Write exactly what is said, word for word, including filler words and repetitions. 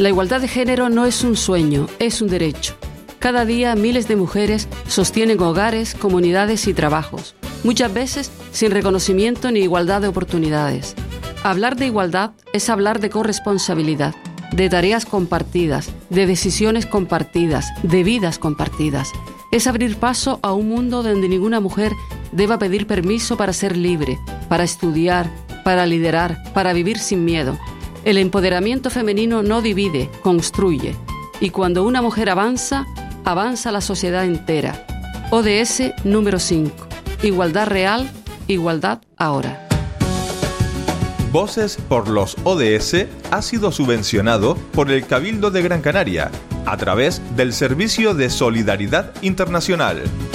La igualdad de género no es un sueño, es un derecho. Cada día miles de mujeres sostienen hogares, comunidades y trabajos, muchas veces sin reconocimiento ni igualdad de oportunidades. Hablar de igualdad es hablar de corresponsabilidad, de tareas compartidas, de decisiones compartidas, de vidas compartidas. Es abrir paso a un mundo donde ninguna mujer deba pedir permiso para ser libre, para estudiar, para liderar, para vivir sin miedo. El empoderamiento femenino no divide, construye. Y cuando una mujer avanza, avanza la sociedad entera. O D S número cinco. Igualdad real, igualdad ahora. Voces por los O D S ha sido subvencionado por el Cabildo de Gran Canaria a través del Servicio de Solidaridad Internacional.